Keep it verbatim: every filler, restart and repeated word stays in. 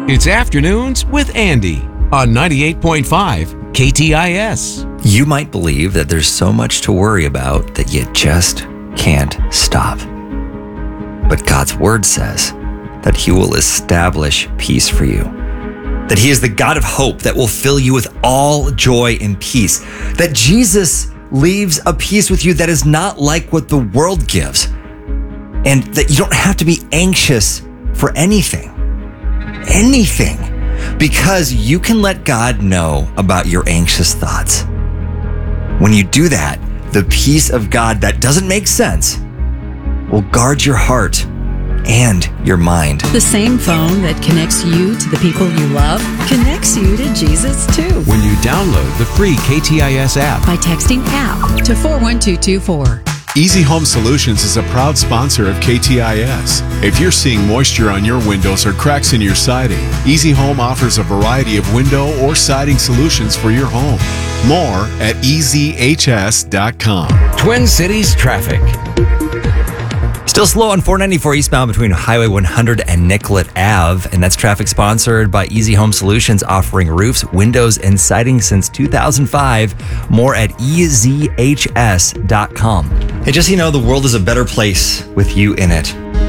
It's Afternoons with Andy on ninety-eight point five K T I S. You might believe that there's so much to worry about that you just can't stop. But God's word says that He will establish peace for you. That He is the God of hope that will fill you with all joy and peace. That Jesus leaves a peace with you that is not like what the world gives. And that you don't have to be anxious for anything. Anything. Because you can let God know about your anxious thoughts. When you do that, the peace of God that doesn't make sense will guard your heart and your mind. The same phone that connects you to the people you love connects you to Jesus too. When you download the free K T I S app By texting app to four one two two four. Easy Home Solutions is a proud sponsor of K T I S. If you're seeing moisture on your windows or cracks in your siding, Easy Home offers a variety of window or siding solutions for your home. More at E Z H S dot com. Twin Cities traffic. Still slow on four ninety-four eastbound between Highway one hundred and Nicollet Ave, and that's traffic sponsored by Easy Home Solutions, offering roofs, windows, and siding since two thousand five. More at E Z H S dot com. Hey, just so you know, the world is a better place with you in it.